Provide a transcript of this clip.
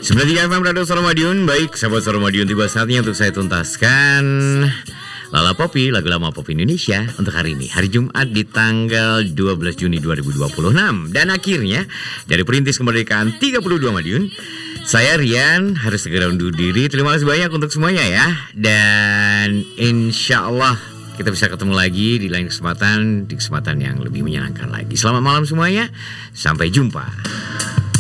93 FM Radio Suara Madiun. Baik, sahabat Suara Madiun, tiba saatnya untuk saya tuntaskan Lala Popi, lagu lama pop Indonesia untuk hari ini, hari Jumat di tanggal 12 Juni 2026. Dan akhirnya, dari perintis kemerdekaan 32 Madiun, saya Rian harus segera undur diri. Terima kasih banyak untuk semuanya ya. Dan insya Allah kita bisa ketemu lagi di lain kesempatan, di kesempatan yang lebih menyenangkan lagi. Selamat malam semuanya, sampai jumpa.